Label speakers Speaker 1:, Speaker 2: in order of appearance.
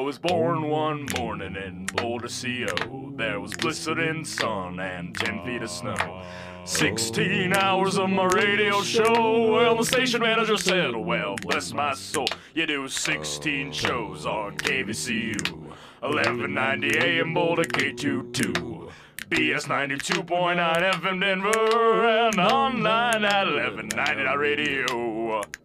Speaker 1: was born one morning in Boulder, CO. There was blistering sun and 10 feet of snow. 16 hours of my radio show. Well, the station manager said, well, bless my soul, you do 16 shows on KVCU. 1190 AM Boulder K22. BS 92.9 FM Denver and online at 1190 radio.